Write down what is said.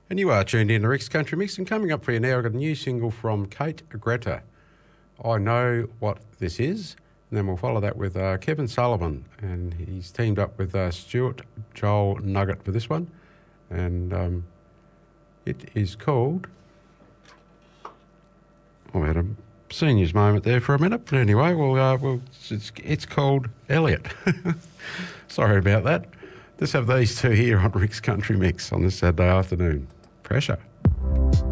And you are tuned in to Rick's Country Mix, and coming up for you now, I've got a new single from Kate Greta. I Know What This Is. And then we'll follow that with Kevin Sullivan, and he's teamed up with Stuart Joel Nugget for this one. And it is called... I had a seniors moment there for a minute, but anyway, it's called Elliot. Sorry about that. Let's have these two here on Rick's Country Mix on this Saturday afternoon. Pressure.